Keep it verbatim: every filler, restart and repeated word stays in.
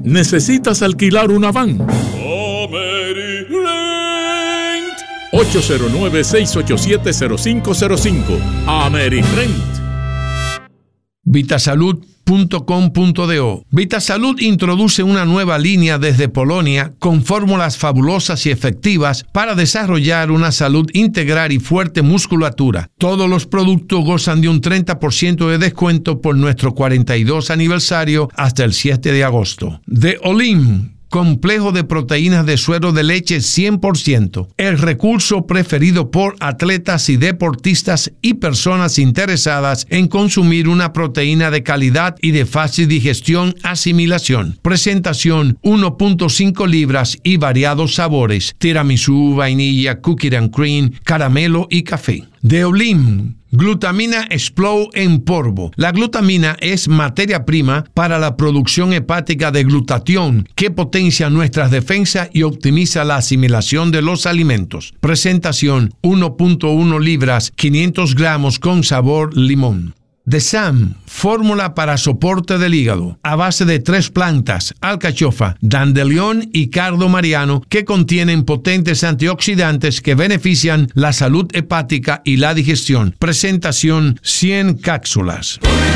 ¿Necesitas alquilar una van? ocho cero nueve, seis ocho siete, cero cinco cero cinco. AmeriRent. Vitasalud punto com punto do. Vitasalud introduce una nueva línea desde Polonia con fórmulas fabulosas y efectivas para desarrollar una salud integral y fuerte musculatura. Todos los productos gozan de un treinta por ciento de descuento por nuestro cuarenta y dos aniversario hasta el siete de agosto. De Olim, complejo de proteínas de suero de leche cien por ciento, el recurso preferido por atletas y deportistas y personas interesadas en consumir una proteína de calidad y de fácil digestión, asimilación. Presentación: uno punto cinco libras y variados sabores: tiramisú, vainilla, cookie and cream, caramelo y café. De Olim, glutamina Explode en polvo. La glutamina es materia prima para la producción hepática de glutatión, que potencia nuestras defensas y optimiza la asimilación de los alimentos. Presentación: uno punto uno libras, quinientos gramos con sabor limón. De S A M, fórmula para soporte del hígado, a base de tres plantas: alcachofa, dandelión y cardo mariano, que contienen potentes antioxidantes que benefician la salud hepática y la digestión. Presentación: cien cápsulas.